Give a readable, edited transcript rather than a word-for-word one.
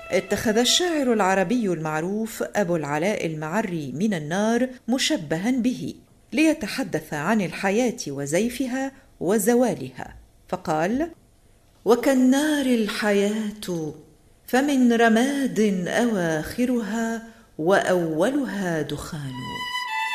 اتخذ الشاعر العربي المعروف أبو العلاء المعري من النار مشبها به ليتحدث عن الحياة وزيفها وزوالها، فقال: وكالنار الحياة فمن رماد أواخرها وأولها دخان.